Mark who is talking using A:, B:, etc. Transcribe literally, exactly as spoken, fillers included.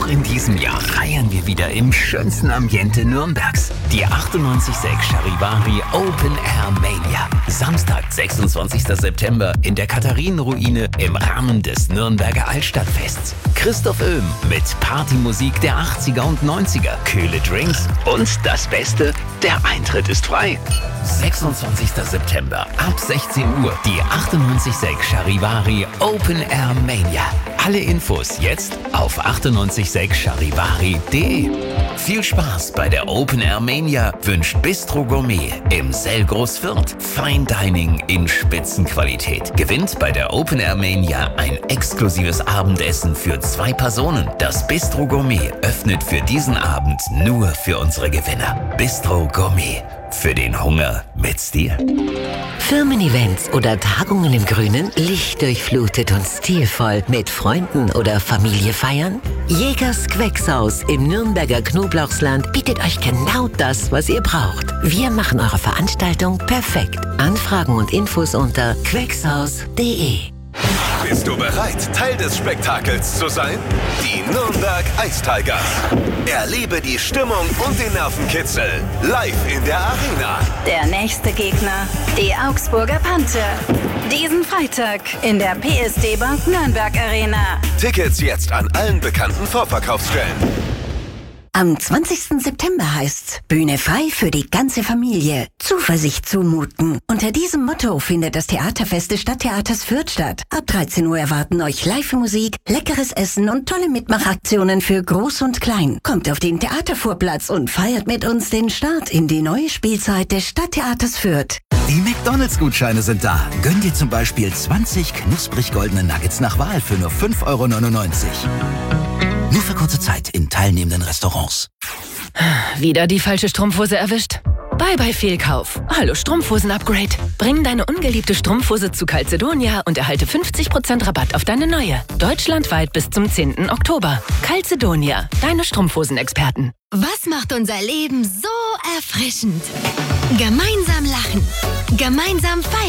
A: Auch in diesem Jahr feiern wir wieder im schönsten Ambiente Nürnbergs. Die achtundneunzig Komma sechs Charivari Open Air Mania. Samstag, sechsundzwanzigster September in der Katharinenruine im Rahmen des Nürnberger Altstadtfests. Christoph Öhm mit Partymusik der achtziger und neunziger, kühle Drinks und das Beste, der Eintritt ist frei. sechsundzwanzigster September ab sechzehn Uhr die achtundneunzig Komma sechs Charivari Open Air Mania. Alle Infos jetzt auf achtundneunzig Komma sechs charivari punkt de. Viel Spaß bei der Open Air Mania wünscht Bistro Gourmet im Sellgroß Fürth. Fine Dining in Spitzenqualität. Gewinnt bei der Open Air Mania ein exklusives Abendessen für zwei Personen. Das Bistro Gourmet öffnet für diesen Abend nur für unsere Gewinner. Bistro Gourmet. Für den Hunger mit Stil.
B: Firmen-Events oder Tagungen im Grünen, lichtdurchflutet und stilvoll mit Freunden oder Familie feiern? Jägers Queckshaus im Nürnberger Knoblauchsland bietet euch genau das, was ihr braucht. Wir machen eure Veranstaltung perfekt. Anfragen und Infos unter queckshaus punkt de.
C: Bist du bereit, Teil des Spektakels zu sein? Die Nürnberg Ice Tigers. Erlebe die Stimmung und den Nervenkitzel live in der Arena.
D: Der nächste Gegner, die Augsburger Panther. Diesen Freitag in der P S D Bank Nürnberg Arena.
C: Tickets jetzt an allen bekannten Vorverkaufsstellen.
E: Am zwanzigsten September heißt's Bühne frei für die ganze Familie. Zuversicht zumuten. Unter diesem Motto findet das Theaterfest des Stadttheaters Fürth statt. Ab dreizehn Uhr erwarten euch Live-Musik, leckeres Essen und tolle Mitmachaktionen für Groß und Klein. Kommt auf den Theatervorplatz und feiert mit uns den Start in die neue Spielzeit des Stadttheaters Fürth.
F: Die McDonalds-Gutscheine sind da. Gönn dir zum Beispiel zwanzig knusprig goldene Nuggets nach Wahl für nur fünf Euro neunundneunzig. Nur für kurze Zeit in teilnehmenden Restaurants.
G: Wieder die falsche Strumpfhose erwischt? Bye bye Fehlkauf. Hallo Strumpfhosen-Upgrade. Bring deine ungeliebte Strumpfhose zu Calzedonia und erhalte fünfzig Prozent Rabatt auf deine neue. Deutschlandweit bis zum zehnten Oktober. Calzedonia, deine Strumpfhosen-Experten.
H: Was macht unser Leben so erfrischend? Gemeinsam lachen. Gemeinsam feiern.